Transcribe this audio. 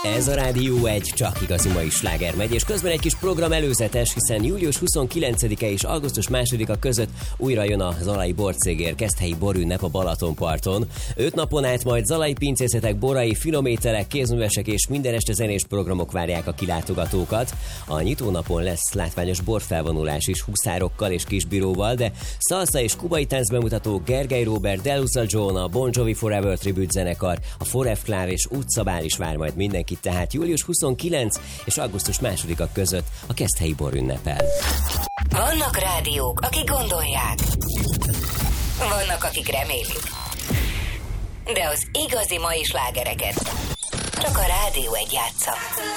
Ez a Rádió 1 csak igazi mai sláger megy, és közben egy kis program előzetes, hiszen július 29-e és augusztus 2-a között újra jön a Zalai Borcégér Keszthelyi borünnep a Balatonparton. 5 napon át majd zalai pincészetek, borai, finomételek, kézművesek és minden este zenés programok várják a kilátogatókat. A nyitónapon lesz látványos borfelvonulás is huszárokkal és kisbíróval, de szalsza és kubai tánc bemutató, Gergely Robert, Delusa John, a Bon Jovi Forever Tribute zenekar, a Foref Klár és Utcabál is vár majd mindenkit, tehát július 29 és augusztus 2-a között a Keszthelyi borünnepel. Vannak rádiók, akik gondolják. Vannak, akik remélik. De az igazi mai slágereket csak a Rádió 1 játsza.